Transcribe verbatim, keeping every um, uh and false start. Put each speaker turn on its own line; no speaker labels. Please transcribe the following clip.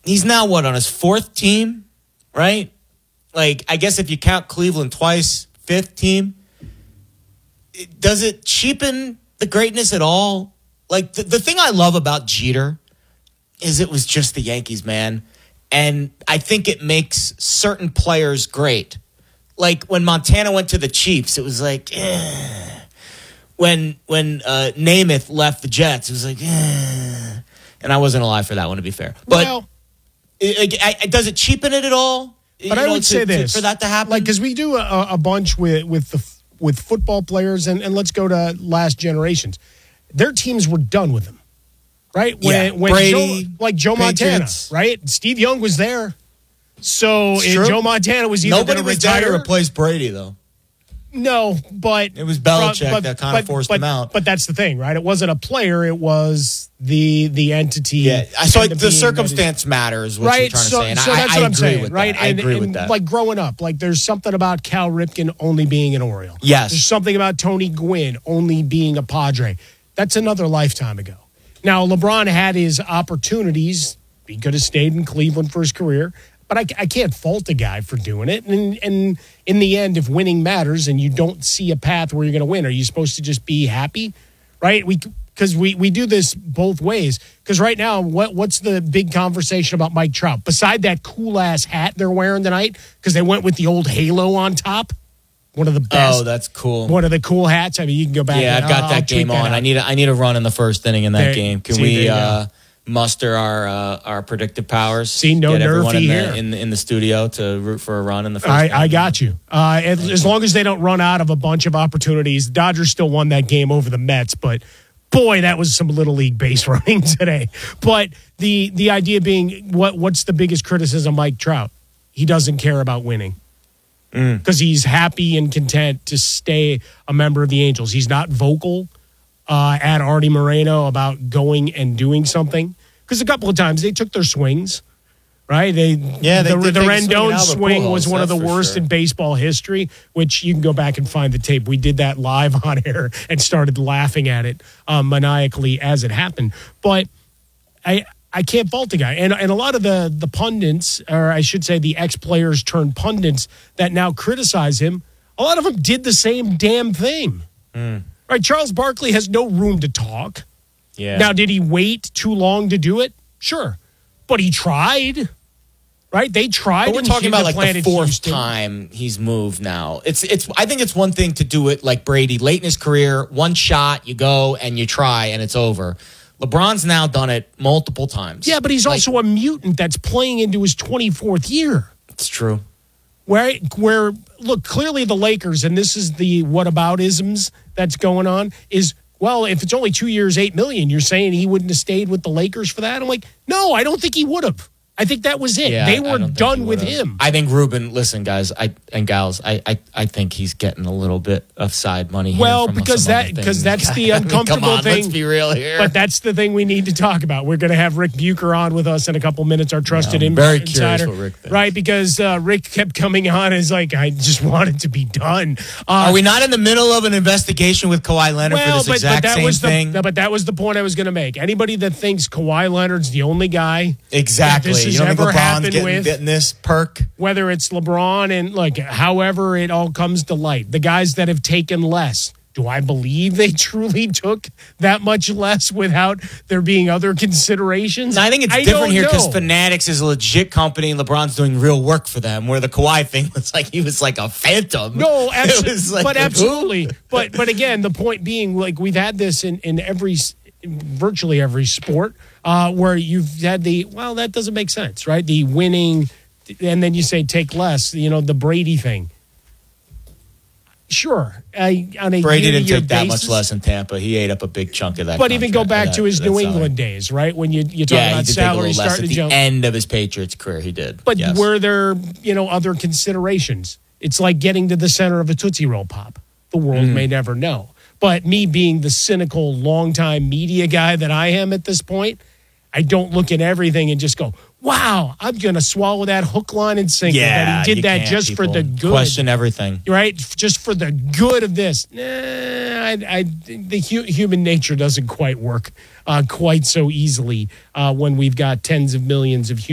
he's now what, on his fourth team, right? Like, I guess if you count Cleveland twice, fifth team. Does it cheapen the greatness at all? Like, the, the thing I love about Jeter is it was just the Yankees, man. And I think it makes certain players great. Like, when Montana went to the Chiefs, it was like, eh. When when uh, Namath left the Jets, it was like, eh. And I wasn't alive for that one, to be fair. But
well,
it, it, does it cheapen it at all?
But
you
I
know,
would
to,
say this.
to, for that to happen?
Like, because we do a, a bunch with, with the with football players, and, and let's go to last generations. Their teams were done with them, right? When,
yeah,
when
Brady,
Joe, like Joe
Patriots.
Montana, right? Steve Young was there. So
It's
if
true.
Joe Montana was either
Nobody
going to
was
retire.
there to replace Brady, though.
No, but
it was Belichick
but,
that kind of forced
but,
him out.
But that's the thing, right? It wasn't a player; it was the the entity.
Yeah, so like,
and
the
being
circumstance
is,
matters. What
right?
you're trying
so,
to say, and
so
I,
that's
I
what I'm
agree
saying,
with
right?
that. I
and,
agree
and
with that.
Like growing up, like there's something about Cal Ripken only being an Oriole.
Yes,
there's something about Tony Gwynn only being a Padre. That's another lifetime ago. Now LeBron had his opportunities. He could have stayed in Cleveland for his career. But I, I can't fault a guy for doing it. And, and in the end, if winning matters and you don't see a path where you're going to win, are you supposed to just be happy? Right? We Because we, we do this both ways. Because right now, what what's the big conversation about Mike Trout? Beside that cool-ass hat they're wearing tonight, because they went with the old halo on top. One of the best.
Oh, that's cool.
One of the cool hats. I mean, you can go back.
Yeah,
and,
I've got
oh,
that
I'll
game
tweet that
on.
out.
I need a, I need a run in the first inning in that
There-
game. Can
see,
we
there you
uh,
go.
muster our uh, our predictive powers?
See, no
Get everyone in
nerfy
the,
here.
in, in the studio to root for a run in the first
I,
inning.
I got you. Uh, as, as long as they don't run out of a bunch of opportunities, Dodgers still won that game over the Mets, but boy, that was some little league base running today. But the the idea being, what what's the biggest criticism of Mike Trout? He doesn't care about winning because mm. he's happy and content to stay a member of the Angels. He's not vocal uh, at Artie Moreno about going and doing something, because a couple of times they took their swings. Right, they
yeah. They
the,
did
the
take a swing
Rendon
at Albert
swing was
Pujols,
one of the
that's for
worst
sure.
in baseball history. Which you can go back and find the tape. We did that live on air and started laughing at it um, maniacally as it happened. But I I can't fault the guy, and and a lot of the the pundits, or I should say, the ex players turned pundits that now criticize him. A lot of them did the same damn thing.
Mm.
Right, Charles Barkley has no room to talk.
Yeah.
Now, did he wait too long to do it? Sure, but he tried. Right, they tried.
But we're
and
talking
shit
about
the
like the
planet
fourth
Houston.
time he's moved now. It's it's. I think it's one thing to do it like Brady late in his career, one shot, you go and you try and it's over. LeBron's now done it multiple times.
Yeah, but he's
like,
also a mutant that's playing into his twenty-fourth year.
It's true.
Where, where look, clearly the Lakers, and this is the whataboutisms that's going on, is, well, if it's only two years, eight million, you're saying he wouldn't have stayed with the Lakers for that? I'm like, no, I don't think he would have. I think that was it.
Yeah,
they
I
were
don't think
done
he
with
would've.
him.
I think Ruben, listen, guys, I and gals, I, I, I think he's getting a little bit of side money here.
Well,
from
because
some
that
other
because
things.
that's the
I mean,
uncomfortable
come on,
thing.
Let's be real here.
But that's the thing we need to talk about. We're going to have Rick Bucher on with us in a couple minutes, our trusted
Yeah, I'm
in-
very
insider.
curious what Rick thinks.
Right, because uh, Rick kept coming on as like, I just want it to be done. Uh,
Are we not in the middle of an investigation with Kawhi Leonard
well,
for this
but,
exact
but that
same
was the,
thing?
But that was the point I was going to make. Anybody that thinks Kawhi Leonard's the only guy
exactly.
that this has
You don't think
ever
LeBron's
happened
getting,
with,
getting this perk?
whether it's LeBron and like however it all comes to light, the guys that have taken less, do I believe they truly took that much less without there being other considerations?
No, I think it's
I
different
don't
here because
know.
Fanatics is a legit company and LeBron's doing real work for them, where the Kawhi thing was like he was like a phantom.
No,
It
absolutely,
was like
but
a-
absolutely. But but again, the point being, like we've had this in in every, in virtually every sport, uh, where you've had the, well, that doesn't make sense, right? The winning, and then you say take less. You know, the Brady thing. Sure, I, on a
Brady didn't
year-to-year
take that
basis,
much less in Tampa. He ate up a big chunk of that.
But even go
contract.
back
Yeah,
to his
that's
New
all
England
right.
days, right? When you you talk
Yeah, he
about
did take a
salary
little less
starting
at
to
the
jump.
end of his Patriots career. He did,
But
yes.
were there, you know, other considerations? It's like getting to the center of a Tootsie Roll Pop. The world
Mm.
may never know. But me being the cynical, longtime media guy that I am at this point, I don't look at everything and just go, wow, I'm going to swallow that hook, line, and sinker.
yeah,
that he
you
did that
can't,
just for
people
the good.
Question everything.
Right? Just for the good of this. Nah, I, I, the hu- human nature doesn't quite work uh, quite so easily uh, when we've got tens of millions of humans.